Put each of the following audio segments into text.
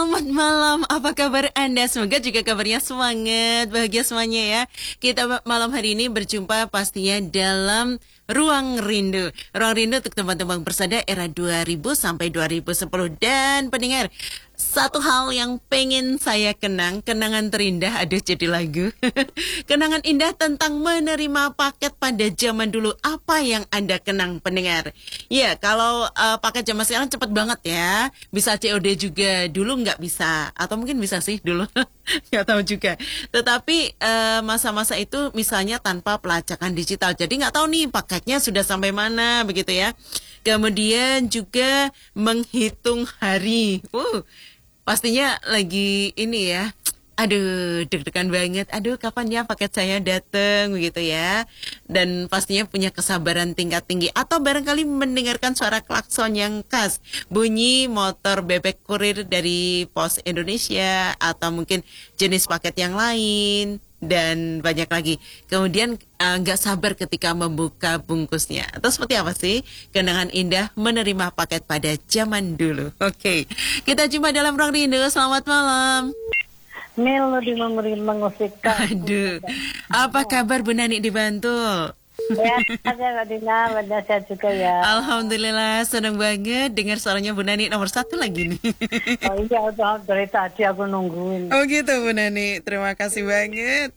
Selamat malam, apa kabar Anda? Semoga juga kabarnya semangat, bahagia semuanya ya. Kita malam hari ini berjumpa pastinya dalam Ruang Rindu. Ruang Rindu untuk teman-teman bersada era 2000 sampai 2010. Dan pendengar, satu hal yang pengen saya kenangan terindah, aduh jadi lagu. Kenangan indah tentang menerima paket pada zaman dulu. Apa yang Anda kenang pendengar? Ya, kalau paket zaman sekarang cepet banget ya. Bisa COD juga, dulu nggak bisa. Atau mungkin bisa sih dulu, nggak tahu juga. Tetapi masa-masa itu misalnya tanpa pelacakan digital. Jadi nggak tahu nih paketnya sudah sampai mana begitu ya. Kemudian juga menghitung hari. Pastinya lagi ini ya. Aduh, deg-degan banget. Aduh, kapan ya paket saya datang begitu ya. Dan pastinya punya kesabaran tingkat tinggi. Atau barangkali mendengarkan suara klakson yang khas. Bunyi motor bebek kurir dari Pos Indonesia. Atau mungkin jenis paket yang lain. Dan banyak lagi. Kemudian nggak sabar ketika membuka bungkusnya. Atau seperti apa sih kenangan indah menerima paket pada zaman dulu? Oke, kita jumpa dalam Ruang Rindu. Selamat malam. Melodi memberi mengusikkan. Aduh, apa kabar Bu Nani di Bantul? Ya, ada Dina, ada saya juga ya. Alhamdulillah, senang banget dengar suaranya Bu Nani nomor 1 lagi nih. Oh iya, udah dari tadi aku nungguin. Oh gitu Bu Nani, terima kasih banget.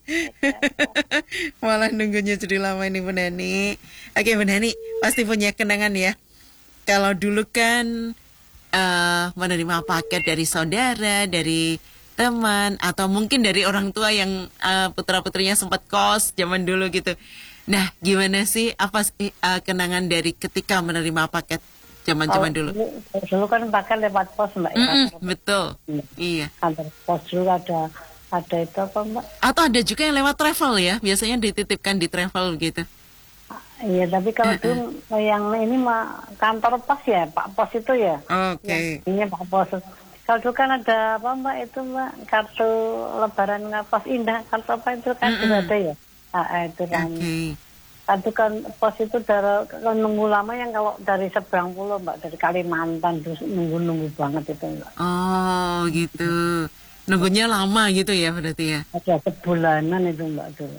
Malah nunggunya jadi lama ini Bu Nani. Oke Bu Nani, pasti punya kenangan ya. Kalau dulu kan menerima paket dari saudara, dari teman, atau mungkin dari orang tua yang putra-putrinya sempat kos zaman dulu gitu. Nah, gimana sih apa kenangan dari ketika menerima paket zaman-zaman dulu? Dulu kan pakai lewat pos Mbak. Betul. Iya. Kantor pos dulu ada itu apa Mbak? Atau ada juga yang lewat travel ya, biasanya dititipkan di travel gitu. Iya, tapi kalau dulu yang ini mah kantor pos ya, Pak Pos itu ya. Oke. Ini Pak Pos. Kalau dulu kan ada apa Mbak itu Mbak, kartu lebaran Pos Indah, kartu apa itu kan juga ada ya. Itu kan. Itu kan pos itu dari nunggu lama yang kalau dari seberang pulau Mbak, dari Kalimantan terus nunggu banget itu Mbak. Oh gitu. Nunggunya lama gitu ya berarti ya. Ada sebulanan itu Mbak dulu.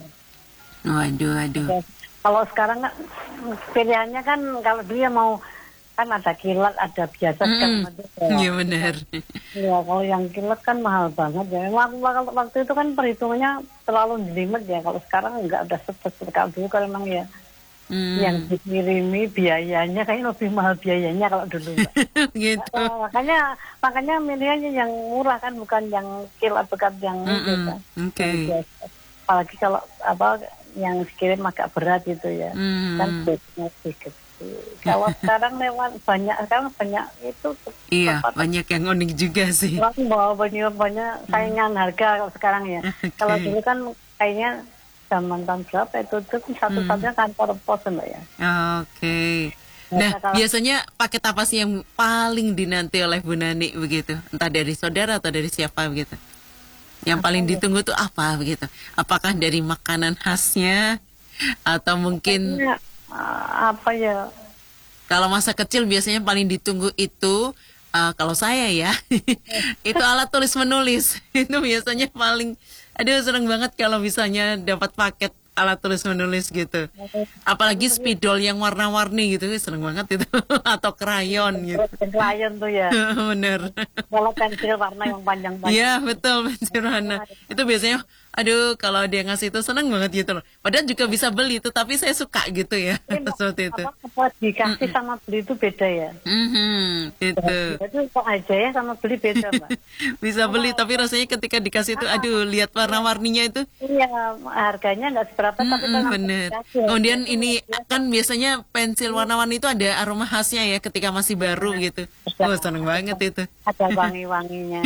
Waduh. Kalau sekarang kan pilihannya kan kalau dia mau kan ada kilat, ada biasa sekarang ada. Iya benar. Ya kalau yang kilat kan mahal banget ya. Waktu itu kan perhitungannya terlalu jelimet ya. Kalau sekarang nggak ada seperti kalau dulu kan memang ya. Yang dikirimi biayanya kayaknya lebih mahal biayanya kalau dulu Mbak. Gitu. Makanya milihnya yang murah kan, bukan yang kilat bekat yang gitu. Oke. Apalagi kalau apa yang dikirim agak berat gitu ya. Kan biasanya sedikit. Kalau sekarang banyak itu. Iya, banyak yang unik juga sih. Orang bawa banyak saingan harga kalau sekarang ya. Kalau dulu kan kayaknya zaman tahun berapa itu satu-satunya kantor pos Mbak ya. Oke. Nah, biasanya paket apa sih yang paling dinanti oleh Bu Nani begitu? Entah dari saudara atau dari siapa begitu? Yang paling ditunggu tuh apa begitu? Apakah dari makanan khasnya atau mungkin apa ya? Kalau masa kecil biasanya paling ditunggu itu kalau saya ya itu alat tulis menulis. Itu biasanya paling seneng banget kalau misalnya dapat paket alat tulis menulis gitu. Apalagi spidol yang warna-warni gitu, seneng banget itu. Atau krayon gitu. Krayon tuh ya. Bener. Kalau pensil warna yang panjang-panjang. Iya betul, pensil warna. Itu biasanya kalau dia ngasih itu seneng banget gitu loh. Padahal juga bisa beli itu, tapi saya suka gitu ya. Seperti itu. Apa dikasih sama beli itu beda ya? Itu. Itu kok aja ya sama beli beda Mbak. Bisa beli, tapi rasanya ketika dikasih itu, lihat warna-warninya itu. Iya, harganya nggak seberapa, tapi kan bener. Kemudian ini kan biasanya pensil warna-warni itu ada aroma khasnya ya ketika masih baru gitu. Seneng banget itu. Ada wangi-wanginya.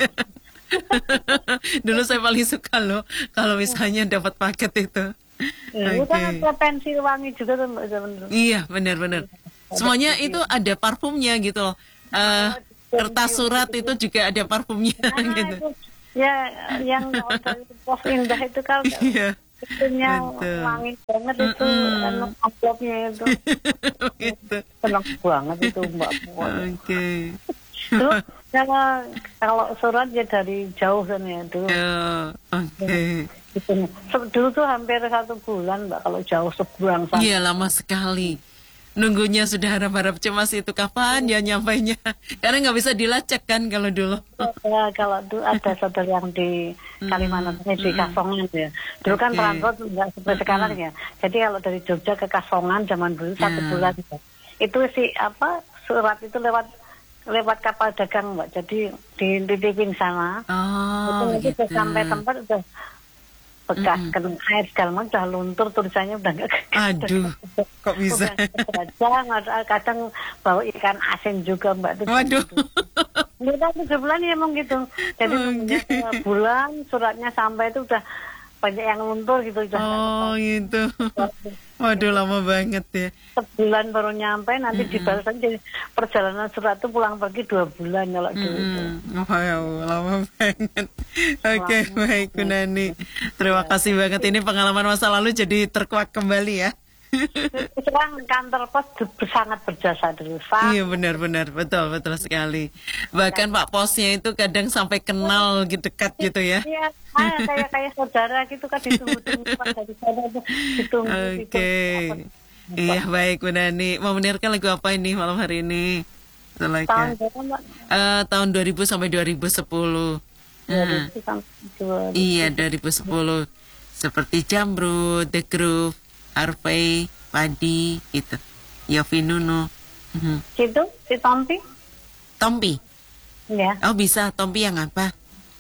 Dulu saya paling suka loh kalau misalnya dapat paket itu. Itu kan ada pensil wangi juga tuh Mbak. Iya, benar-benar. Semuanya itu ada parfumnya gitu loh. Kertas surat itu juga ada parfumnya gitu. Itu, ya, yang dari Pos Indah itu kan itunya wangi banget itu, amplopnya itu. Gitu. Senang banget itu Mbak. Oke. Kalau surat ya dari jauh kan ya dulu. Oke. Gitu. Dulu tuh hampir 1 bulan Mbak, kalau jauh sebulan sampai. Iya, lama sekali. Nunggunya sudah harap-harap cemas itu kapan ya nyampainya. Karena nggak bisa dilacak kan kalau dulu. Ya, kalau dulu ada saudara yang di Kalimantan, di Kasongan ya. Dulu kan transport nggak seperti sekarang ya. Jadi kalau dari Jogja ke Kasongan zaman dulu 1 bulan ya. Itu sih surat itu lewat kapal dagang Mbak. Jadi dititipin sana. Oh, itu gitu. sampai tempat udah bekas kena air segala macam, udah luntur, tulisannya udah nggak. Aduh, kok bisa? Kadang bawa ikan asin juga Mbak. Waduh. Kita 7 bulan ya emang gitu. Jadi bulan suratnya sampai itu udah banyak yang luntur gitu. Oh gitu. Waduh, lama banget ya. Sebulan baru nyampe, nanti dibalas aja. Jadi perjalanan surat itu pulang pergi 2 bulan kalau dulu. Wow, lama banget. Oke, baik Bu Nani. Terima kasih banget, ini pengalaman masa lalu jadi terkuak kembali ya. Sekarang kantor pos sangat berjasa dulu. Iya benar-benar, betul sekali. Bahkan Pak Posnya itu kadang sampai kenal gitu, dekat gitu ya. Iya, kayak saudara gitu kan, ditunggu-tunggu dari sana tuh, ditunggu. Oke. Iya baik Bu Nani. Mau mendengarkan lagu apa ini malam hari ini? Tahun berapa Mbak? Tahun 2000 sampai 2010. 2000 sampai 2000. Iya 2010. Seperti Jamrud, The Groove, Harvey, Padi, gitu. Yofi Nuno. Gitu, si Tompi? Tompi. Ya. Oh bisa, Tompi yang apa?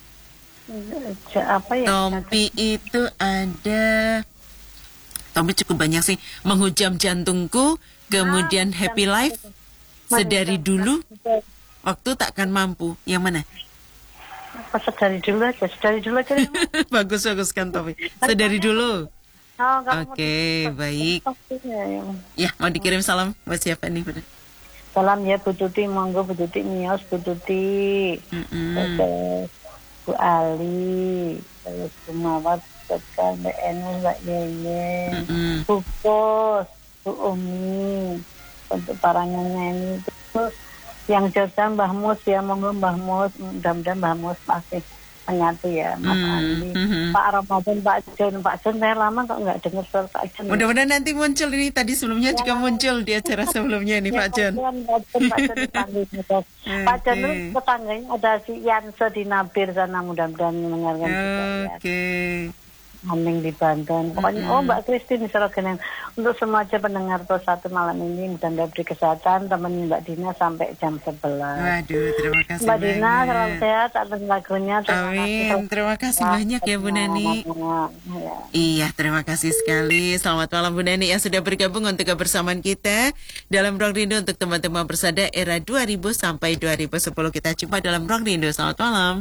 Apa ya? Tompi itu ada. Tompi cukup banyak sih. Menghujam jantungku, kemudian Happy Life, sedari dulu, waktu takkan mampu. Yang mana? Sedari dulu aja. Bagus kan Tompi. Sedari dulu. Oke, baik. Ya, mau dikirim salam buat siapa nih? Salam ya Bu Tuti, monggo Bu Tuti Mios, Bu Tuti, Bu Ali, terus Bu Mawar, Mbak Enu, Mbak Yeye, Bu Pos, Bu Umi, untuk para nyanyi terus yang jasa Mbah Mus ya, monggo Mbah Mus, mudah-mudahan Mbah Mus masih menyatu ya, Mas Andi, Pak Ramadan, Pak John, saya lama kok nggak dengar suara Pak John. Mudah-mudahan nanti muncul ini, tadi sebelumnya juga muncul di acara sebelumnya nih Pak John. Pak John itu tetangganya ada si Yanse di Nabir sana, mudah-mudahan mendengarkan juga. Oke. Amin di Banten. Pokoknya Mbak Christine Sorogen, untuk semua aja pendengar Pos 1 malam ini mudah-mudahan beri kesehatan, temenin Mbak Dina sampai jam 11. Waduh, terima kasih Mbak banyak. Dina selalu sehat atas lagunya. Amin. Terima kasih banyak ya Bu Nani. Iya, terima kasih sekali. Selamat malam Bu Nani yang sudah bergabung untuk kebersamaan kita dalam Ruang Rindu untuk teman-teman Persada era 2000 sampai 2010. Kita jumpa dalam Ruang Rindu. Selamat malam.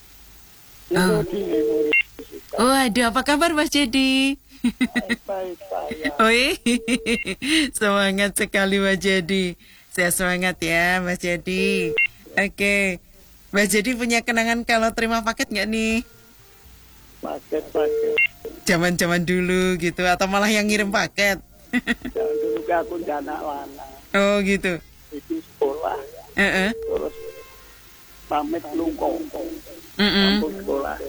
Waduh, apa kabar Mas Jadi? Baik saya. Oi, semangat sekali Mas Jadi. Saya semangat ya Mas Jadi. Oke, Mas Jadi punya kenangan kalau terima paket nggak nih? Paket. Zaman-zaman dulu gitu, atau malah yang ngirim paket? Jangan dulu ke aku anak lana. Oh gitu. Itu sekolah. Terus pamit lungkong. Kampung sekolah.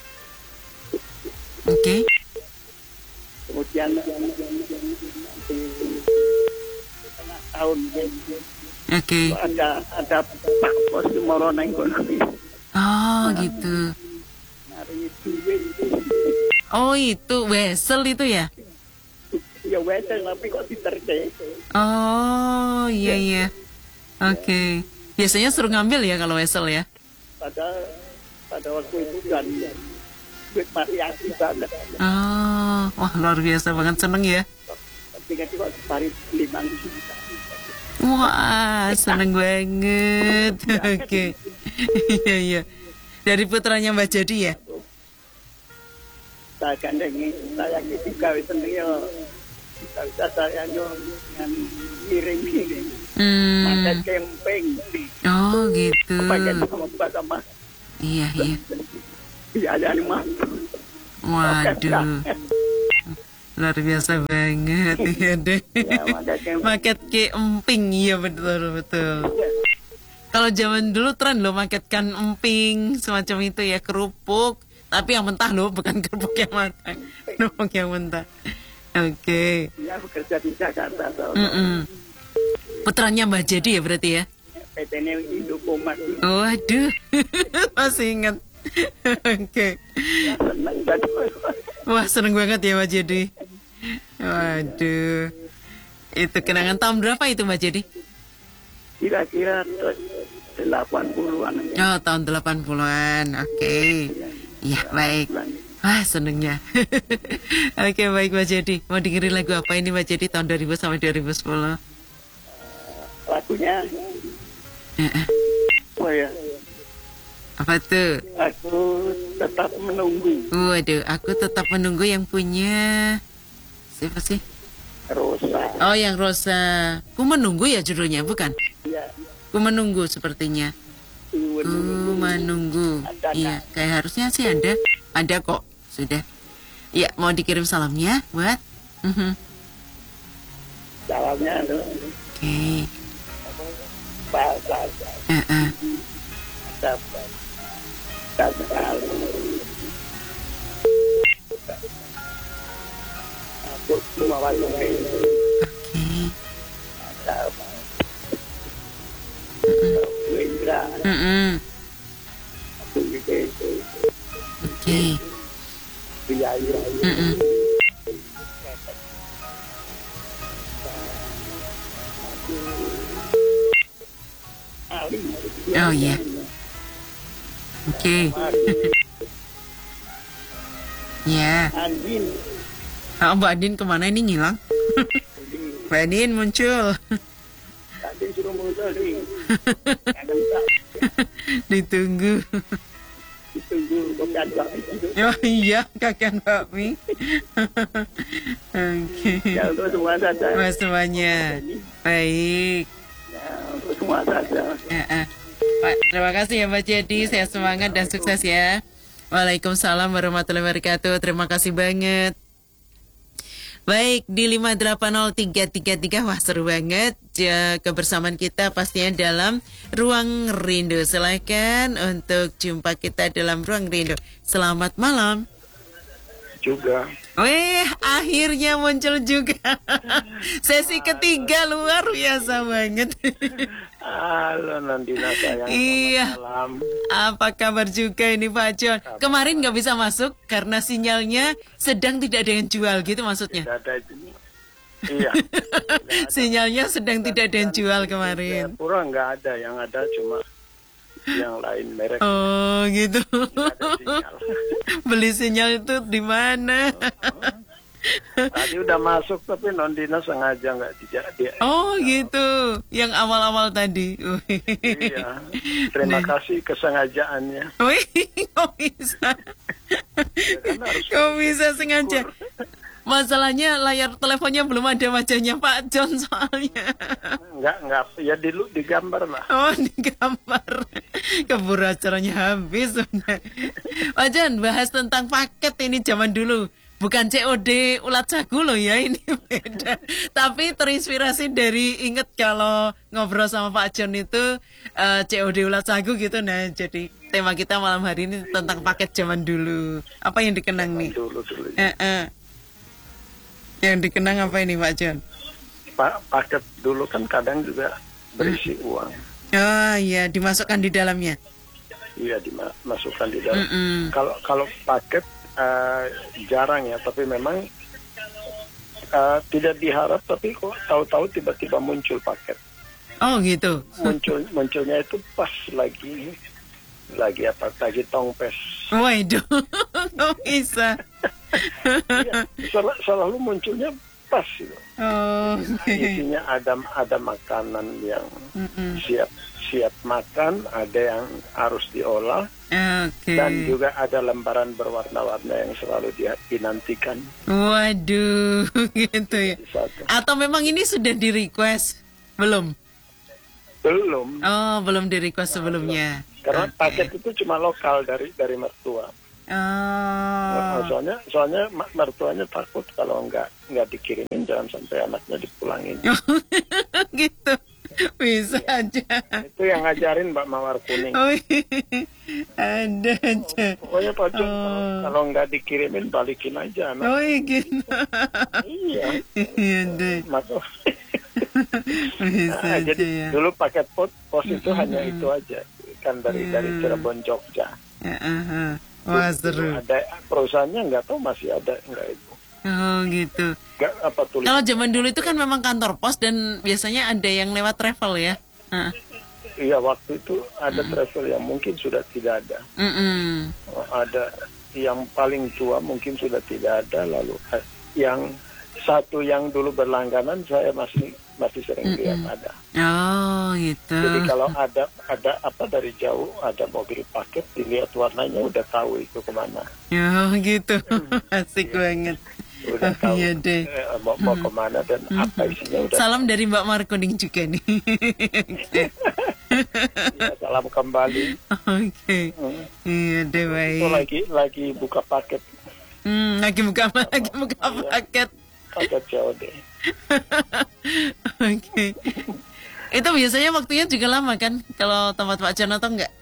Oke. Kemudian di tengah tahun ada Pak Pos di Moroneng kono. Oh gitu. Nari duit. Oh itu wesel itu ya? Ya wesel tapi kok diterke. Oh iya. Oke. Biasanya suruh ngambil ya kalau wesel ya? Pada waktu itu kan duit variasi banget. Oh, wah luar biasa banget, seneng ya. Ketika itu kok tarik 5 juta. Wah, seneng banget. Oke. Iya. Dari putranya Mbak Jadi ya? Saya gandengi, saya gitu gawe sendiri ya. Bisa saya yang ngirim-ngirim. Pakai camping. Oh gitu. Pakai sama. Iya. Iya, ada mah. Waduh. Luar biasa banget ya deh. Paket ke emping, iya betul. Kalau zaman dulu tren loh maketkan emping semacam itu ya, kerupuk. Tapi yang mentah loh, bukan kerupuk yang matang. Kerupuk yang mentah. Oke. Ya bekerja di Jakarta. Putranya Mbak Jadi ya berarti ya? PT-nya Indokomat. Waduh, masih ingat. Oke. Seneng tadi. Wah seneng banget ya Mbak Jadi. Waduh. Itu kenangan tahun berapa itu Mbak Jadi? Kira-kira 80-an. Oh tahun 80-an. Oke. Ya baik. Wah senengnya. Oke baik Mbak Jadi. Mau dengerin lagu apa ini Mbak Jadi tahun 2000 sampai 2010? Lagunya oh ya, Apa tuh? aku tetap menunggu. Waduh, aku tetap menunggu yang punya siapa sih? Rosa. Oh yang Rosa. Ku menunggu ya judulnya bukan? Ya, Ku menunggu sepertinya. Ku menunggu. Iya, kayak harusnya sih ada. Ada kok, sudah. Iya, mau dikirim salamnya buat. salamnya tuh Oke. Pak. Heeh. Aku mau Oke. Indra. Oke. Oh iya. Oke. Ya. Andin. Oh, Mbak Andin kemana ini ngilang? Mbak Andin muncul. Andin suruh muncul nih. Ditunggu. Ditunggu bukan bakmi. Oh iya, kakek bakmi. Oke. Ya untuk semua saja. Mas semuanya. Baik. Ya untuk semua saja. Pak, terima kasih ya Mbak Jadi. Sehat semangat dan sukses ya. Waalaikumsalam warahmatullahi wabarakatuh. Terima kasih banget. Baik, di 5803333. Wah seru banget ya, kebersamaan kita pastinya dalam Ruang Rindu. Silakan untuk jumpa kita dalam Ruang Rindu. Selamat malam. Juga. Weh, akhirnya muncul juga. Sesi ketiga luar biasa banget. Halo Nandina sayang. Iya. Malam. Apa kabar juga ini Pak John? Kemarin nggak bisa masuk karena sinyalnya sedang tidak ada yang jual gitu maksudnya. Tidak ada itu. Iya. Sinyalnya sedang tidak ada yang jual kemarin. Kurang nggak ada, yang ada cuma yang lain merek. Oh gitu. Sinyal. Beli sinyal itu di mana? Tadi udah masuk tapi Nondina sengaja nggak dijadi. Oh gitu. Yang awal-awal tadi. Iya. Terima kasih kesengajaannya. Wih, kok bisa? Ya kan harus Kok bisa sengaja? Masalahnya layar teleponnya belum ada wajahnya Pak John soalnya. Enggak, ya digambar lah. Oh, digambar. Keburu acaranya habis. Pak John, bahas tentang paket ini zaman dulu. Bukan COD ulat sagu loh ya, ini beda. Tapi terinspirasi dari, inget kalau ngobrol sama Pak John itu COD ulat sagu gitu. Nah, jadi tema kita malam hari ini tentang paket zaman dulu. Apa yang dikenang nih? Dulu. Yang dikenang apa ini Pak John? Paket dulu kan kadang juga berisi uang. Oh iya, dimasukkan di dalamnya. Iya, dimasukkan di dalam. Kalau paket jarang ya, tapi memang tidak diharap, tapi kok tahu-tahu tiba-tiba muncul paket. Oh gitu. Munculnya itu pas lagi apa? Lagi tongpes. Waduh, kok bisa? Iya, selalu munculnya pas gitu. Oh, Isinya ada makanan yang siap makan, ada yang harus diolah, dan juga ada lembaran berwarna-warna yang selalu dinantikan. Waduh, gitu ya. Atau memang ini sudah di request? Belum. Oh, belum di request sebelumnya. Karena paket itu cuma lokal dari mertua. Soalnya mertuanya takut kalau nggak dikirimin, jangan sampai anaknya dipulangin. Gitu. Bisa aja. Itu yang ngajarin Mbak Mawar Kuning. Oh, ada aja. Pokoknya Pak Jun, kalau nggak dikirimin balikin aja. Oh, gitu. Iya. Iya deh. Bisa aja Jadi ya. dulu paket pos itu hanya itu aja, kan dari Cirebon Jogja. Wah, seru. Ada perusahaannya nggak tahu masih ada nggak itu. Oh, gitu. Nggak apa tulis. Kalau zaman dulu itu kan memang kantor pos dan biasanya ada yang lewat travel ya. Iya, waktu itu ada travel yang mungkin sudah tidak ada. Ada yang paling tua mungkin sudah tidak ada, lalu yang satu yang dulu berlangganan saya masih sering lihat ada. Oh, gitu. Jadi kalau ada apa dari jauh ada mobil paket, dilihat warnanya udah tahu itu kemana. Oh, gitu. Asik banget. Udah tahu Iya deh. mau kemana dan apa isinya udah. Salam dari Mbak Mawar Kuning juga nih. Ya, salam kembali. Oke. Iya deh, baik. Itu lagi buka paket. Lagi buka paket. Paket COD. Oke. Itu biasanya waktunya juga lama kan? Kalau tempat Pak Jan atau enggak?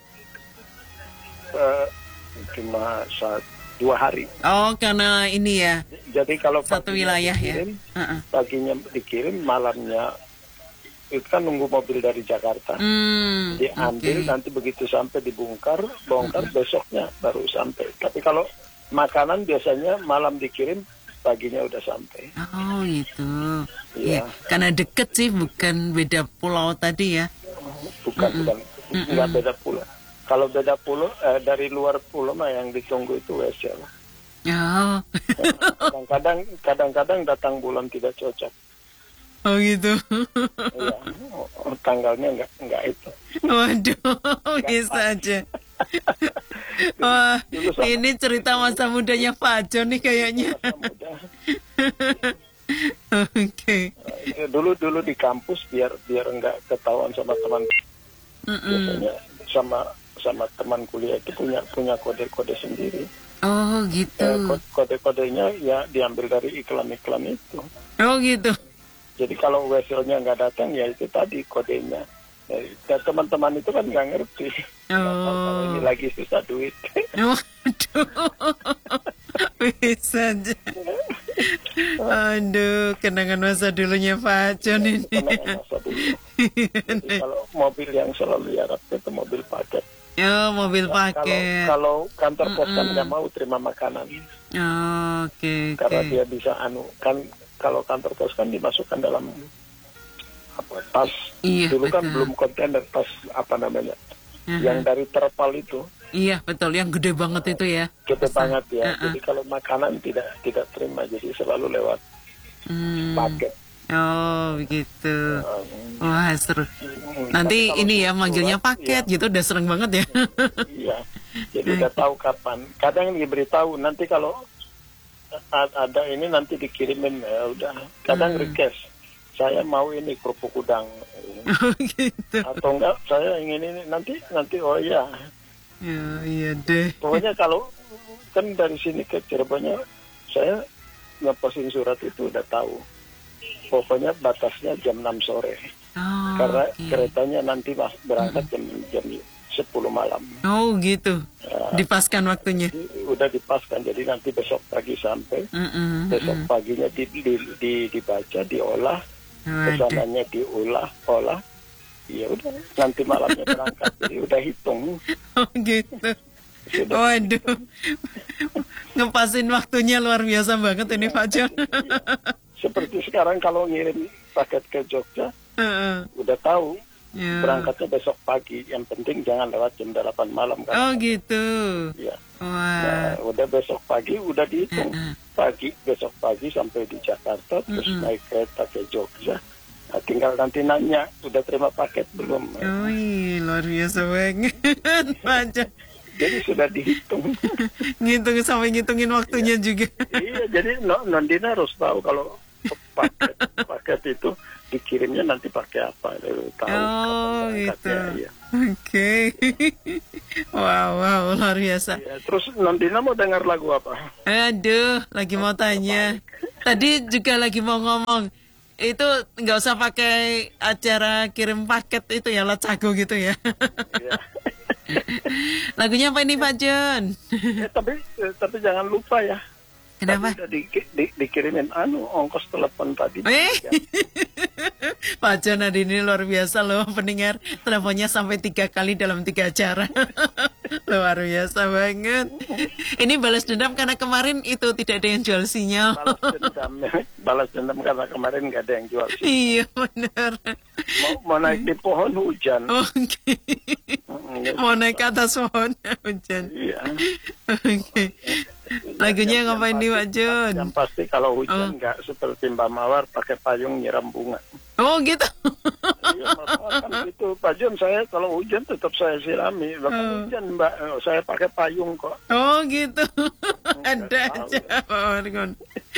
Cuma 2 hari. Oh, karena ini ya. Jadi kalau Satu wilayah dikirim, ya. paginya dikirim, malamnya itu kan nunggu mobil dari Jakarta. Diambil, nanti begitu sampai bongkar besoknya baru sampai. Tapi kalau makanan biasanya malam dikirim, paginya udah sampai. Oh, gitu. Iya. Ya, karena deket sih, bukan beda pulau tadi ya. Bukan. Nggak beda pulau. Kalau beda pulau, dari luar pulau mah yang ditunggu itu WC lah. Oh. Kadang-kadang datang bulan tidak cocok. Oh, gitu. Iya. Tanggalnya nggak itu. Waduh, bisa aja. Wah, ini cerita masa mudanya Pak Jon nih kayaknya. Masa muda. Oke. Dulu di kampus biar nggak ketahuan sama teman. Biasanya sama teman kuliah itu punya kode-kode sendiri. Oh, gitu. Kode-kodenya ya diambil dari iklan-iklan itu. Oh, gitu. Jadi kalau weselnya nggak datang ya itu tadi kodenya. Dan teman-teman itu kan nggak ngerti. Kalau ini lagi susah duit. Waduh, bisa aja. Aduh, kenangan masa dulunya Pak Jon ini. Kenangan masa dulu. Jadi kalau mobil yang selalu diharap itu mobil paket. Oh, mobil paket. Kalau kantor pos kan nggak mau terima makanan. Oke. Karena dia bisa kan kalau kantor pos kan dimasukkan dalam tas. Iya, dulu kan betul. belum kontainer, tas apa namanya, yang dari terpal itu. Iya, betul, yang gede banget itu ya. Gede banget ya. Jadi kalau makanan tidak terima, jadi selalu lewat paket. Oh, begitu. Wah, seru. Nanti ini ya manggilnya paket gitu, udah sering banget ya. Iya. Jadi udah tahu kapan. Kadang diberitahu nanti kalau ada ini nanti dikirimin, ya udah. Kadang request, saya mau ini kerupuk udang. Oh, gitu. Atau enggak, saya ingin ini nanti oh iya. Ya, iya deh. Pokoknya kalau kan dari sini ke Cirebonnya, saya ngeposting surat itu udah tahu. Pokoknya batasnya jam 6 sore. Oh, Karena keretanya nanti berangkat jam 10 malam. Oh, gitu. Dipaskan waktunya. Udah dipaskan, jadi nanti besok pagi sampai. Besok paginya dibaca, diolah, pesanannya olah. Ya udah, nanti malamnya berangkat. Jadi udah hitung. Oh, gitu. Waduh. Ngepasin waktunya luar biasa banget ini Pak Jon. Seperti sekarang kalau ngirim paket ke Jogja, udah tahu berangkatnya besok pagi. Yang penting jangan lewat jam 8 malam. Kan? Oh, gitu. Ya. Wah. Nah, udah besok pagi udah dihitung. Besok pagi sampai di Jakarta, terus naik kereta ke Jogja. Nah, tinggal nanti nanya, udah terima paket belum? Oh, luar biasa banget Pak Jon. Jadi sudah dihitung. Ngitung sampai ngitungin waktunya juga. Iya, jadi Nondina harus tahu kalau paket itu dikirimnya nanti pakai apa. Tahu oh, gitu. Ya. Oke. Wow, luar biasa. Ya, terus Nondina mau dengar lagu apa? Aduh, lagi mau tanya. Tadi juga lagi mau ngomong. itu nggak usah pakai acara kirim paket itu ya, Lacago gitu ya. Iya. Lagunya apa ini Pak John? Tapi jangan lupa ya. Kenapa? Tadi udah dikirimin ongkos telepon tadi. Pak John hari ini luar biasa loh pendengar. Teleponnya sampai 3 kali dalam 3 acara. Luar biasa banget. Ini balas dendam karena kemarin itu tidak ada yang jual sinyal. Balas dendam karena kemarin nggak ada yang jual sinyal. Iya benar. Mau naik di pohon hujan. Oke. Mau naik ke atas pohon hujan. Iya. Oke. Lagunya ngapain nih Pak John? Yang pasti kalau hujan nggak seperti Mbak Mawar pakai payung nyiram bunga. Oh gitu. Iya, kan gitu. Pak John, saya kalau hujan tetap saya sirami. Bahkan hujan Mbak, saya pakai payung kok. Oh gitu. Ada aja Pak Markon.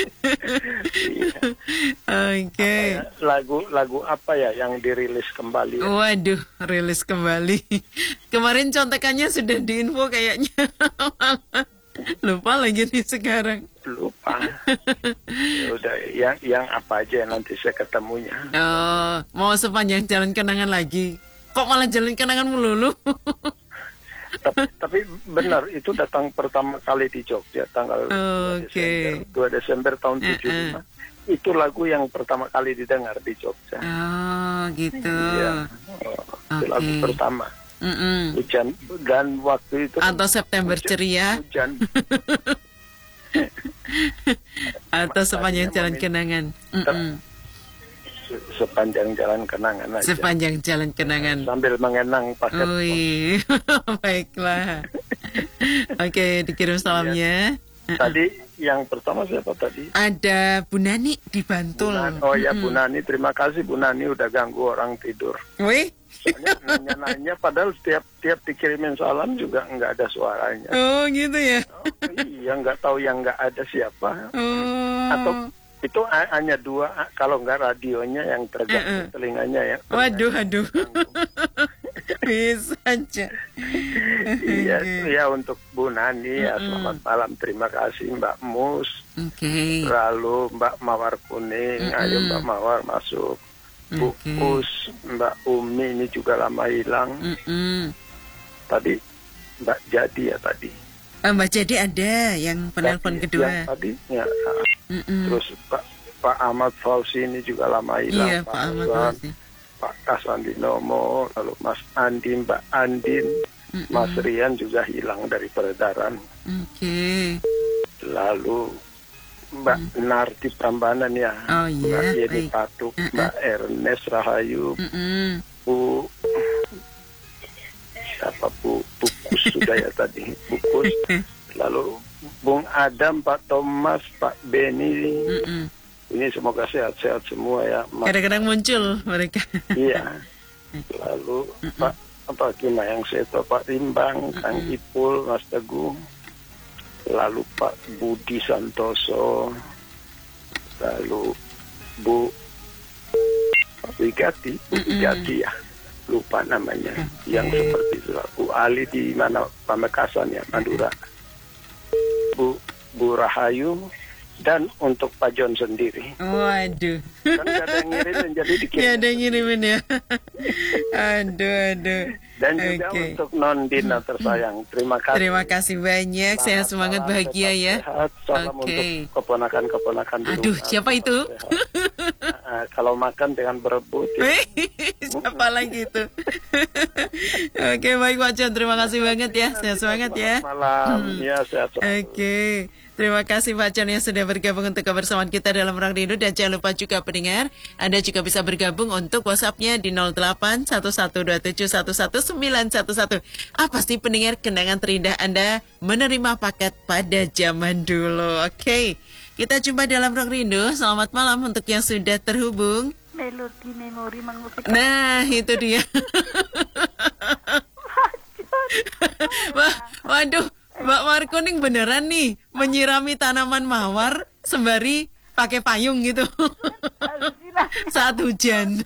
Oke. Lagu apa ya yang dirilis kembali? Ya? Waduh, rilis kembali. Kemarin contekannya sudah diinfo kayaknya. Lupa lagi nih sekarang. Lupa. Ya udah, yang apa aja nanti saya ketemunya. Oh, mau sepanjang jalan kenangan lagi. Kok malah jalan kenangan melulu? tapi benar, itu datang pertama kali di Jogja tanggal 2 Desember tahun 75. Itu lagu yang pertama kali didengar di Jogja. Oh, gitu. Iya. Itu lagu pertama. Hujan, dan waktu itu atau September ceria hujan. Atau sepanjang jalan kenangan. Sepanjang jalan kenangan aja. Sepanjang jalan kenangan sambil mengenang paket. Baiklah. Oke, dikirim salamnya. Tadi yang pertama siapa tadi? Ada Bu Nani di Bantul. Bu Nani, terima kasih Bu Nani udah ganggu orang tidur. Wih. Soalnya nanya-nanya padahal tiap dikirimin salam juga nggak ada suaranya. Oh gitu ya. Iya, nggak tahu yang nggak ada siapa. Atau itu hanya 2, kalau nggak radionya yang terganggu telinganya ya. Waduh. Bisa aja. Iya, ya untuk Bu Nani ya, selamat malam, terima kasih Mbak Mus. Lalu Mbak Mawar Kuning, ayo Mbak Mawar masuk. Bu Us, Mbak Umi ini juga lama hilang. Tadi Mbak Jadi ya tadi. Mbak Jadi ada yang penelpon kedua. Yang tadi ya. Terus Pak Ahmad Fauzi ini juga lama hilang. Iya, Pak Ahmad Fauzi. Pak Kasandi Nomo, lalu Mas Andi, Mbak Andin, Mas Rian juga hilang dari peredaran. Lalu Mbak Narti Prambanan ya, Mbak Yeni Patuk, Mbak Ernest Rahayu, Bu siapa Bu Bukus sudah ya tadi, Bukus. Lalu Bung Adam, Pak Thomas, Pak Beni. Ini semoga sehat-sehat semua ya. Kadang-kadang muncul mereka. Iya. Lalu Pak Kimayang Seto, Pak Rimbang, Kang Ipul, Mas Teguh. Lalu Pak Budi Santoso, lalu Bu Wigati ya, lupa namanya, yang seperti itu. Bu Ali di mana, Pamekasan ya, Madura. Bu Rahayu, dan untuk Pak John sendiri. Waduh. Kan gak ada yang ngirimin, jadi dikirim. Gak ada yang ngirimin ya. Aduh. Dan juga untuk Non Dina tersayang, terima kasih. Terima kasih banyak, sehat semangat bahagia ya. Sehat, salam untuk keponakan-keponakan di rumah. Aduh, siapa itu? Kalau makan dengan berebut. Ya. Siapa lagi itu? Oke, baik Pak John, terima kasih banget ya, sehat semangat ya. Malam, ya sehat. Oke. Terima kasih Pak John yang sudah bergabung untuk kebersamaan kita dalam Ruang Rindu. Dan jangan lupa juga pendengar, Anda juga bisa bergabung untuk WhatsApp-nya di 0811271111. Apa sih pendengar kenangan terindah Anda menerima paket pada zaman dulu? Oke, kita jumpa dalam Ruang Rindu. Selamat malam untuk yang sudah terhubung. Melodi memori mengusik. Nah, itu dia. Waduh. Mbak Mawar Kuning beneran nih menyirami tanaman mawar sembari pakai payung gitu saat hujan.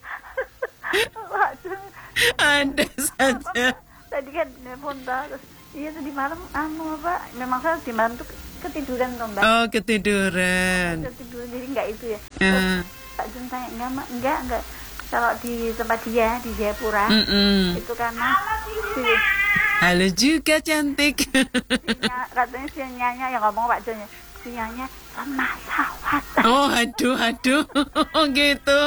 Ada saja. Tadi kan nelfon terus Iya tadi malam memang saya di malam tuh ketiduran toh Mbak. Oh, ketiduran. Ketiduran jadi enggak itu ya. Pak Jun tanya enggak. Kalau di tempat dia di Jayapura itu karena halo juga cantik. Katanya sinyalnya yang ngomong Pak Jun ya. Sinyalnya sama sawat. Oh, aduh. Gitu.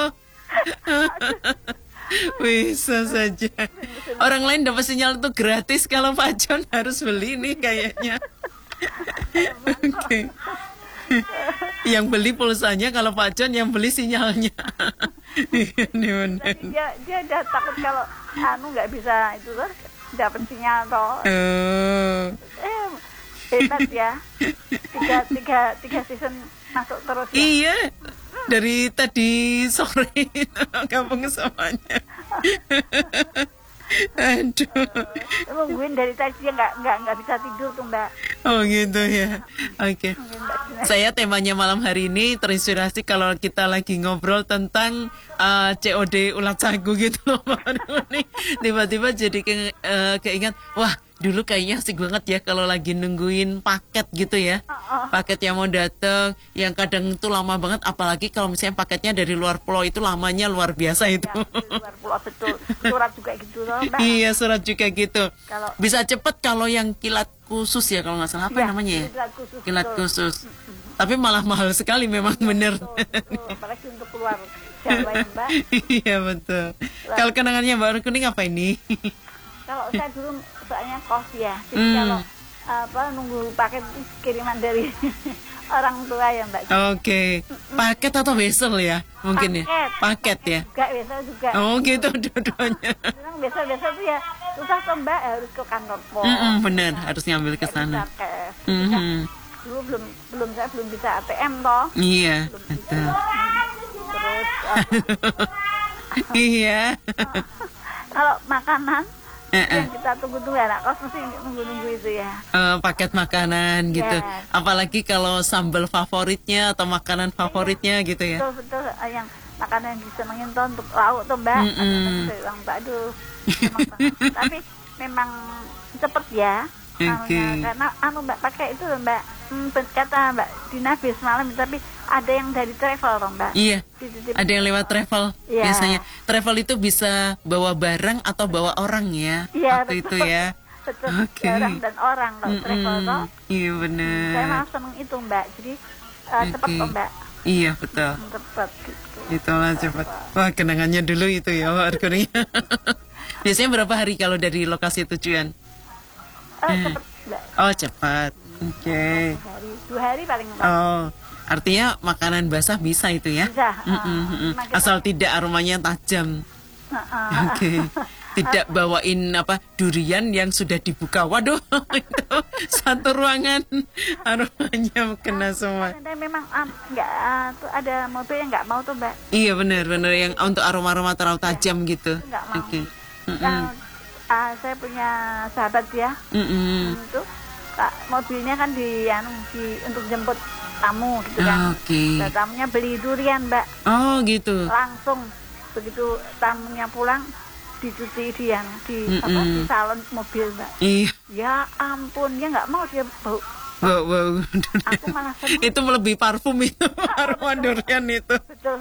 Bisa saja. Orang lain dapat sinyal itu gratis, kalau Pak John harus beli nih kayaknya. Oke. Yang beli pulsanya, kalau Pak John yang beli sinyalnya. Dia udah takut kalau nggak bisa itu tuh dapat sinyal toh. Hebat ya. Tiga season masuk terus ya. Iya. Dari tadi sore gabung semuanya. Aduh. Nungguin dari tadi dia nggak bisa tidur tuh Mbak. Oh gitu ya. Oke. Saya temanya malam hari ini terinspirasi kalau kita lagi ngobrol tentang COD ulat sagu gitu loh Mbak. Tiba-tiba jadi keingat, wah dulu kayaknya asik banget ya kalau lagi nungguin paket gitu ya. Paket yang mau datang, yang kadang itu lama banget, apalagi kalau misalnya paketnya dari luar pulau itu lamanya luar biasa itu. Ya, luar pulau betul. Surat juga gitu loh Mbak. Iya, surat juga gitu. Bisa cepet kalau yang kilat khusus ya, kalau nggak salah apa namanya ya? Kilat khusus. Tapi malah mahal sekali memang bener. Apalagi untuk keluar Jawa ya Mbak. Iya betul. Kalau kenangannya Mbak Kuning apa ini? Kalau saya dulu soalnya kos ya, jadi kalau nunggu paket kiriman dari orang tua ya Mbak. Oke. Paket atau wesel ya mungkin ya? Paket ya? Enggak, wesel juga. Oh gitu dua-duanya. Memang wesel tuh ya susah tuh Mbak, harus ke kantor pos. Bener, harus ngambil ke sana. Dulu saya belum bisa ATM toh. Iya, betul. Terus iya. Kalau makanan yang kita tunggu-tunggu anak kos mesti nunggu-nunggu itu ya. Paket makanan gitu. Apalagi kalau sambal favoritnya atau makanan favoritnya gitu ya. Betul yang makanan yang disenengin tuh untuk lauk tuh Mbak. Mbak aduh. Tapi memang cepet ya. Karena Mbak pakai itu Mbak. Kata Mbak Dina bis malam, tapi ada yang dari travel loh Mbak. Iya. Ada yang lewat travel biasanya. Travel itu bisa bawa barang atau bawa orang ya. Iya, waktu itu ya. Betul. Barang dan orang kalau travel toh. Iya benar. Saya malah seneng itu Mbak. Jadi cepat kok Mbak. Iya betul. Cepat gitu. Itulah cepat. Wah kenangannya dulu itu ya Warkuning. Biasanya berapa hari kalau dari lokasi tujuan? Cepat Mbak. Oh cepat. Oke. 2 hari paling Mbak. Oh, artinya makanan basah bisa itu ya? Bisa. Asal tidak aromanya tajam. Oke. Tidak bawain durian yang sudah dibuka. Waduh, itu satu ruangan aromanya kena semua. Memang tuh ada mobil yang nggak mau tuh Mbak. Iya benar yang untuk aroma-aroma terlalu tajam gitu. Nggak mau. Oke. Saya punya sahabat ya. Itu mobilnya kan untuk jemput tamu gitu kan. Oke. Tamunya beli durian Mbak. Oh gitu. Langsung begitu tamunya pulang dicuci di salon mobil Mbak. Iya. Ya ampun, dia nggak mau, dia bau. Aku malah senang. Itu lebih parfum itu aroma durian itu. Betul.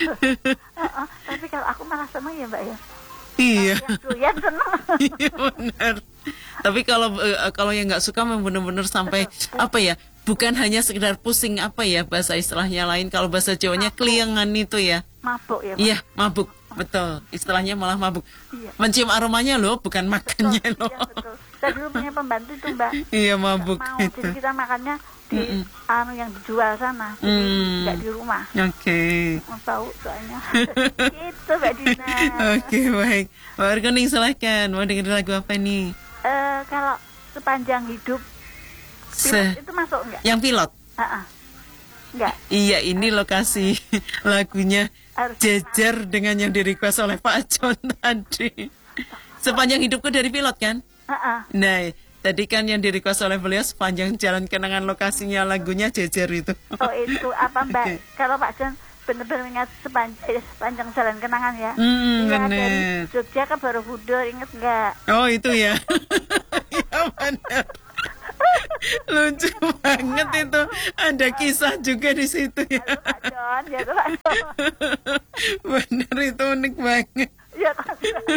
Tapi kalau aku malah senang ya Mbak ya. Iya. Durian senang. Iya benar. Tapi kalau yang nggak suka memang benar-benar sampai bukan hanya sekedar pusing bahasa istilahnya lain, kalau bahasa Jawanya keliengan itu ya. Mabuk ya. Iya mabuk, betul. Istilahnya malah mabuk. Iya. Mencium aromanya loh, bukan makannya loh. Iya, betul. Saya dulu punya pembantu tuh Mbak. Iya mabuk. Jadi kita makannya di yang dijual sana, jadi nggak di rumah. Oke. Mau tahu soalnya. Itu Mbak Dina. Oke baik. Mbak Warkuning silahkan, mau dengerin lagu apa nih? Kalau sepanjang hidup pilot itu masuk nggak? Yang pilot? Nggak. Iya, ini lokasi lagunya jejer dengan yang di-request oleh Pak John tadi. Sepanjang hidupku dari pilot kan? Nah, tadi kan yang di-request oleh beliau sepanjang jalan kenangan lokasinya lagunya jejer itu. Oh itu apa Mbak? Okay. Kalau Pak John benar-benar ingat sepanjang jalan kenangan ya. Iya, dari Jogja ke Borobudur, inget nggak? Oh itu ya. Ya benar. Lucu banget itu. Ada kisah juga di situ ya. Pak John, ya tuh Pak John. Bener itu unik banget. Ya kan.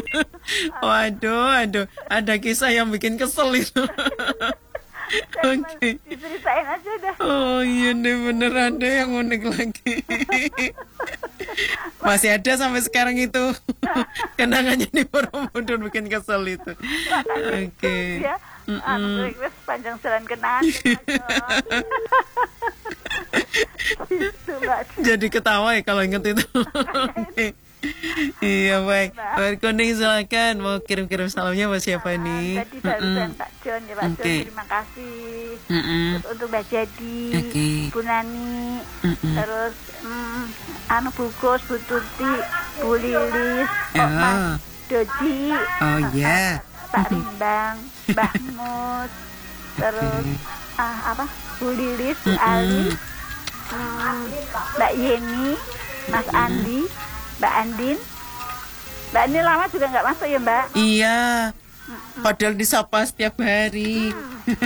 Waduh, ada kisah yang bikin kesel itu. Oke. Diceritain aja dah. Oh iya deh, bener ada yang unik lagi. Masih ada sampai sekarang itu. Kenangannya di Borobudur bikin kesel itu. Oke. Ya, panjang jalan kenangan. Gitu, Mbak. Jadi ketawa ya kalau inget itu. Oke. Iya baik. Pak Kuning silakan mau kirim-kirim salamnya buat siapa nih? Tadi barusan Pak John ya Pak John, terima kasih. Terus untuk Mbak Jadi, Bu Nani, terus Bu Gus, Bu Tuti, Bu Lilis, Mas Doji, Pak Rimbang, Mbah Mus, terus Bu Lilis, Bu Ali, Mbak Yeni, Mas Andi, Mbak Andin. Mbak Andin lama juga nggak masuk ya Mbak? Iya. Padahal disapa setiap hari.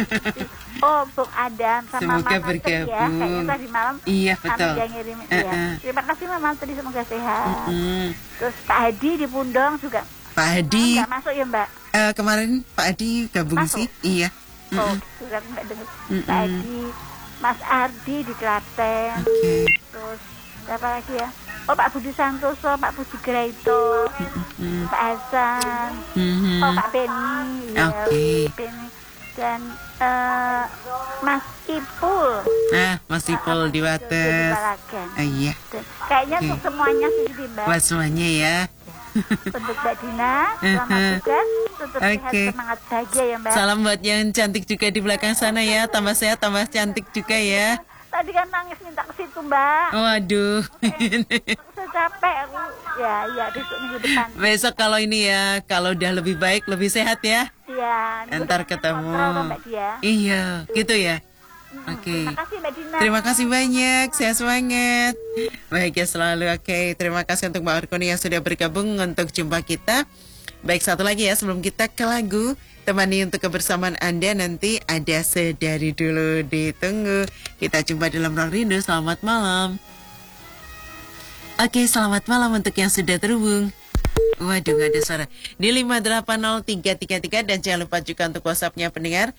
Oh, Bung Adam sama semoga Mama bergabung. Ya, kayaknya tadi malam. Iya betul. Yang ngirim, ya. Terima kasih Mama tadi, semoga sehat. Terus Pak Hadi di Pundong juga. Pak Hadi. Nggak masuk ya Mbak? Kemarin Pak Hadi gabung masuk? Sih. Iya. Oh, sudah nggak dengar. Pak Hadi, Mas Ardi di Klaten. Terus siapa lagi ya? Oh, Pak Budi Santoso, Pak Budi Graito, Pak Hasan, oh Pak Beni, ya, Beni, dan Mas Ipul. Mas Ipul di Wates. Iya. Dan kayaknya untuk semuanya sih Mbak. Buat semuanya ya. Untuk Mbak Dina, selamat tugas, tetap sehat, semangat bahagia ya Mbak. Salam buat yang cantik juga di belakang sana ya, tambah sehat, tambah cantik juga ya. Tadi kan nangis minta ke situ Mbak. Waduh. Saya capek aku. Ya besok minggu depan. Besok kalau ini ya, kalau udah lebih baik, lebih sehat ya. Iya. Ntar ketemu. Mbak Dia. Iya, gitu ya. Oke. Terima kasih Mbak Dina. Terima kasih banyak, sehat semangat. Bahagia selalu. Oke, terima kasih untuk Mbak Arkoni yang sudah bergabung untuk jumpa kita. Baik, satu lagi ya sebelum kita ke lagu. Temani untuk kebersamaan Anda nanti ada Sedari Dulu, ditunggu. Kita jumpa dalam Ruang Rindu. Selamat malam. Oke, selamat malam untuk yang sudah terhubung. Waduh, gak ada suara. Di 5803333 dan jangan lupa juga untuk WhatsApp-nya pendengar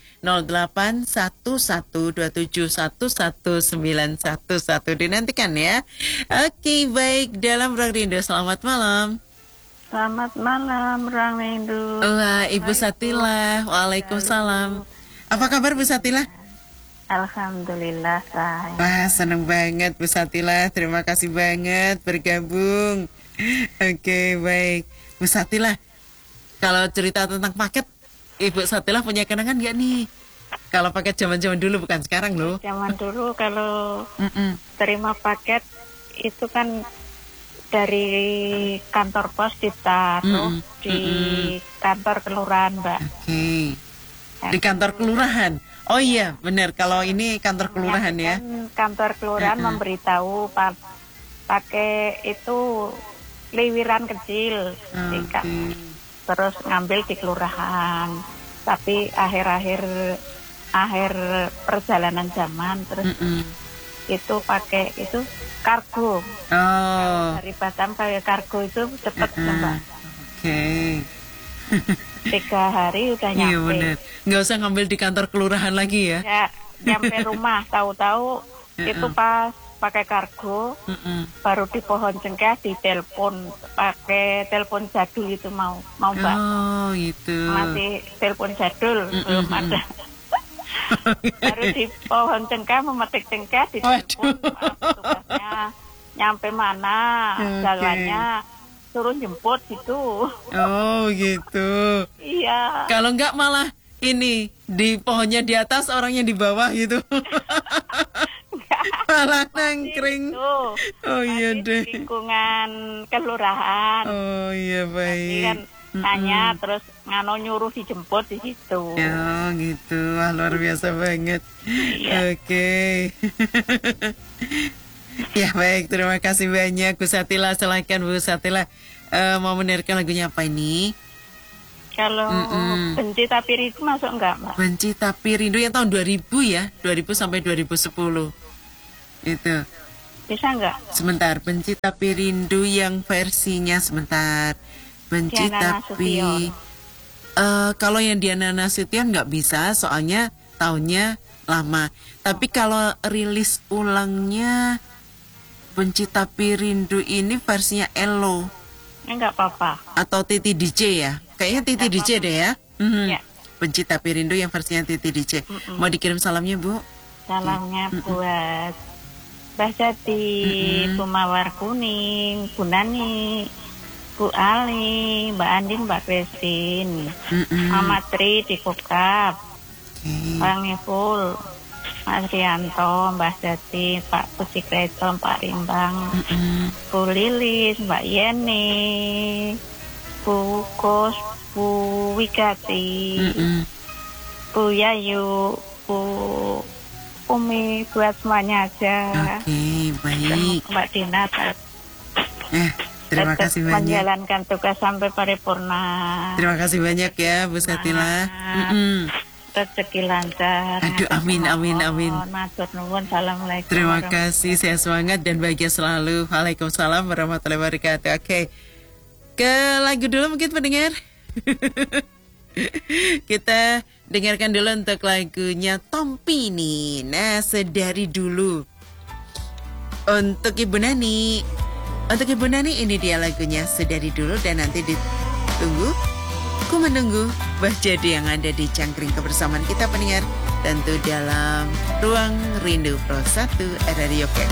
081127119111 dinantikan ya. Oke, baik, dalam Ruang Rindu. Selamat malam. Selamat malam, Ruang Rindu. Wah, Ibu Satila. Waalaikumsalam. Apa kabar Bu Satila? Alhamdulillah, saya. Wah, seneng banget Bu Satila. Terima kasih banget bergabung. Oke, baik. Bu Satila, kalau cerita tentang paket, Ibu Satila punya kenangan gak nih? Kalau paket zaman-zaman dulu, bukan sekarang loh. Zaman dulu kalau terima paket itu kan dari kantor pos ditaruh di kantor kelurahan, Mbak. Oke. Di kantor kelurahan. Oh iya, benar. Kalau ini kantor kelurahan ya. Kantor kelurahan memberitahu pakai itu liwiran kecil, terus ngambil di kelurahan. Tapi akhir perjalanan zaman terus itu pakai itu kargo. Dari Batam kayak kargo itu cepat Mbak. Oke. 3 hari udah nyampe. Iya benar. Nggak usah ngambil di kantor kelurahan lagi ya. Ya, nyampe rumah tahu-tahu itu pas pakai kargo, baru di pohon cengkeh ditelepon pakai telepon jadul itu mau Mbak. Oh itu. Masih telepon jadul belum ada. Baru di pohon cengkeh memetik cengkeh ditelepon petugasnya nyampe mana jalannya, suruh jemput gitu. Oh gitu. Iya. Kalau enggak malah ini di pohonnya di atas, orangnya di bawah gitu. Malah nangkring. Oh iya deh. Di lingkungan kelurahan. Oh iya baik. Nanti kan tanya terus nyuruh dijemput di situ. Ya gitu. Wah, luar biasa banget. Iya. Oke. Ya baik, terima kasih banyak Bu Satila. Silakan Bu Satila, mau mendengarkan lagunya apa ini? Kalau Benci Tapi Rindu masuk enggak, Mbak? Benci Tapi Rindu yang tahun 2000 ya, 2000 sampai 2010 itu. Bisa enggak? Sebentar, Benci Tapi Rindu yang versinya sebentar. Benci Diana Tapi Nasution. Kalau yang Diana Nasution nggak bisa, soalnya tahunnya lama. Tapi kalau rilis ulangnya Benci Tapi Rindu ini versinya Elo Enggak apa-apa. atau Titi DJ ya? Kayaknya Titi DJ deh ya. Ya. Benci Tapi Rindu yang versinya Titi DJ. Mau dikirim salamnya Bu? Salamnya buat Mbah Jati, Bu Mawar Kuning, Bu Nani, Bu Ali, Mbak Andin, Mbak Christine, Mama Tri di Kokap, Bang Niful, Mas Rianto, Mbah Jati, Pak Pusikreto, Pak Rimbang, Bu Lilis, Mbak Yeni, Bu Kos, Bu Wigati, Bu Yayu, Bu Umi, buat semuanya aja. Oke, baik. Mbak Dina, terima kasih banyak. Menjalankan tugas sampai paripurna. Terima kasih banyak ya Bu Satila. Rezeki lancar. Aduh, amin, amin, amin. Matur nuwun, assalamualaikum. Terima kasih, sehat semangat dan bahagia selalu. Waalaikumsalam warahmatullahi wabarakatuh. Oke, ke lagu dulu mungkin pendengar. Kita dengarkan dulu untuk lagunya Tompini. Nah, Sedari Dulu. Untuk Ibu Nani. Untuk Ibu Nani ini dia lagunya Sedari Dulu. Dan nanti ditunggu, ku menunggu Mbah Jadi yang ada di cangkring kebersamaan kita pendengar. Tentu dalam Ruang Rindu Pro 1 Radio K.